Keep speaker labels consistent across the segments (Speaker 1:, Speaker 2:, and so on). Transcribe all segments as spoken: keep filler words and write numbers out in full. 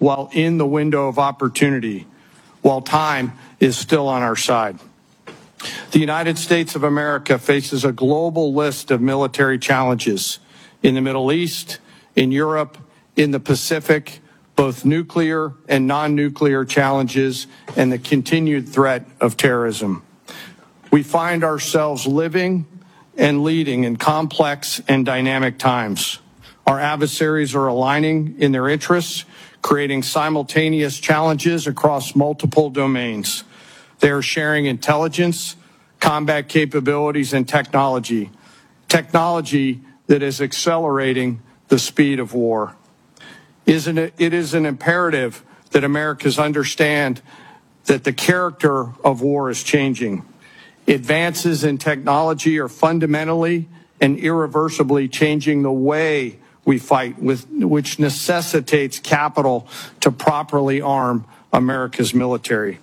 Speaker 1: while in the window of opportunity, while time is still on our side. The United States of America faces a global list of military challenges in the Middle East, in Europe, in the Pacific, both nuclear and non-nuclear challenges, and the continued threat of terrorism. We find ourselves living and leading in complex and dynamic times. Our adversaries are aligning in their interests, creating simultaneous challenges across multiple domains. They are sharing intelligence, combat capabilities, and technology. Technology that is accelerating the speed of war. Isn't it, it is an imperative that Americans understand that the character of war is changing. Advances in technology are fundamentally and irreversibly changing the way we fight, with, which necessitates capital to properly arm America's military.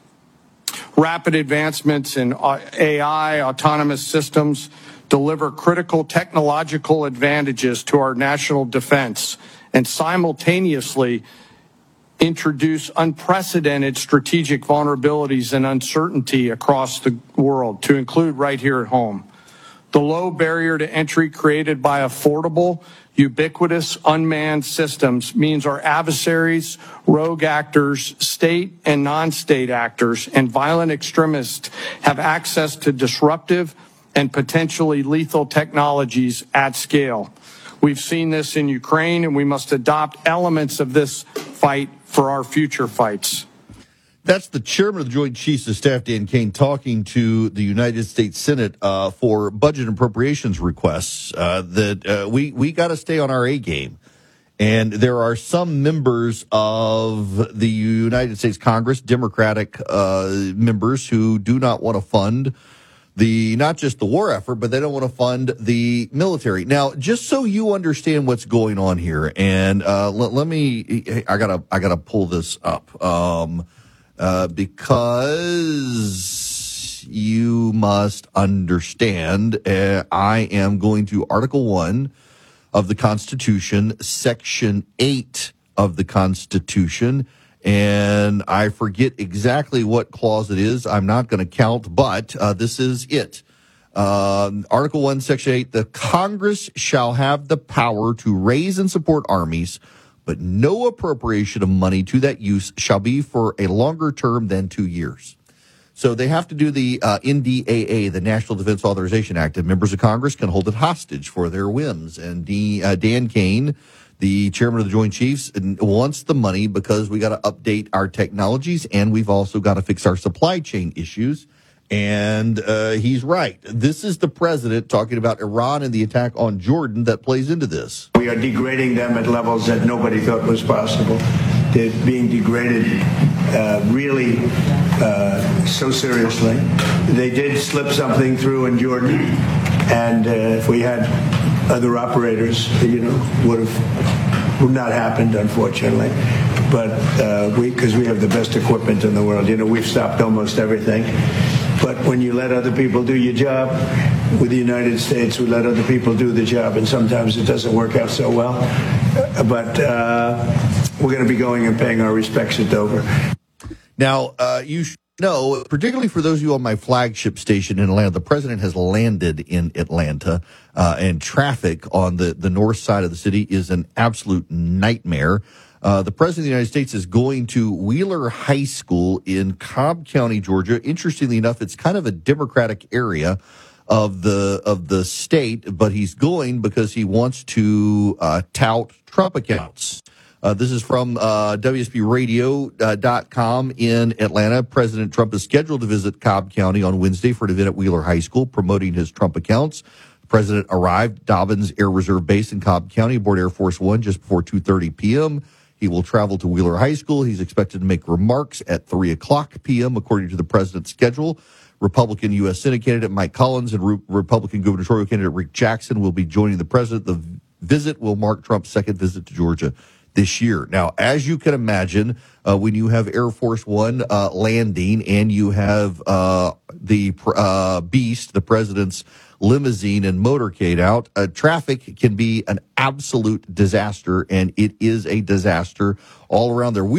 Speaker 1: Rapid advancements in A I, autonomous systems, deliver critical technological advantages to our national defense and simultaneously introduce unprecedented strategic vulnerabilities and uncertainty across the world, to include right here at home. The low barrier to entry created by affordable, ubiquitous, unmanned systems means our adversaries, rogue actors, state and non-state actors, and violent extremists have access to disruptive and potentially lethal technologies at scale. We've seen this in Ukraine, and we must adopt elements of this fight for our future fights.
Speaker 2: That's the chairman of the Joint Chiefs of Staff, Dan Kane, talking to the United States Senate uh, for budget and appropriations requests. Uh, that uh, we we got to stay on our A game, and there are some members of the United States Congress, Democratic uh, members, who do not want to fund the not just the war effort, but they don't want to fund the military. Now, just so you understand what's going on here, and uh, let, let me, I gotta I gotta pull this up. Um, Uh, because you must understand, uh, I am going to Article one of the Constitution, Section eight of the Constitution, and I forget exactly what clause it is. I'm not going to count, but uh, this is it. Uh, Article one, Section eight, the Congress shall have the power to raise and support armies, but no appropriation of money to that use shall be for a longer term than two years. So they have to do the uh, N D A A, the National Defense Authorization Act, and members of Congress can hold it hostage for their whims. And D, uh, Dan Kane, the chairman of the Joint Chiefs, wants the money because we got to update our technologies, and we've also got to fix our supply chain issues. And uh, he's right. This is the president talking about Iran and the attack on Jordan that plays into this.
Speaker 3: We are degrading them at levels that nobody thought was possible. They're being degraded uh, really uh, so seriously. They did slip something through in Jordan, and uh, if we had other operators, you know, would have would not happened, unfortunately. But uh, we, because we have the best equipment in the world, you know, we've stopped almost everything. But when you let other people do your job, with the United States, we let other people do the job, and sometimes it doesn't work out so well. But uh, we're going to be going and paying our respects at Dover.
Speaker 2: Now, uh, you should know, particularly for those of you on my flagship station in Atlanta, the president has landed in Atlanta, uh, and traffic on the, the north side of the city is an absolute nightmare. Uh, the president of the United States is going to Wheeler High School in Cobb County, Georgia. Interestingly enough, it's kind of a Democratic area of the of the state, but he's going because he wants to uh, tout Trump accounts. Uh, this is from uh, W S B radio dot com in Atlanta. President Trump is scheduled to visit Cobb County on Wednesday for an event at Wheeler High School promoting his Trump accounts. The president arrived Dobbins Air Reserve Base in Cobb County aboard Air Force One just before two thirty p.m. He will travel to Wheeler High School. He's expected to make remarks at three o'clock p.m., according to the president's schedule. Republican U S. Senate candidate Mike Collins and Re- Republican gubernatorial candidate Rick Jackson will be joining the president. The visit will mark Trump's second visit to Georgia this year. Now, as you can imagine, uh, when you have Air Force One uh, landing and you have uh, the uh, Beast, the president's limousine and motorcade out, uh, traffic can be an absolute disaster, and it is a disaster all around there. We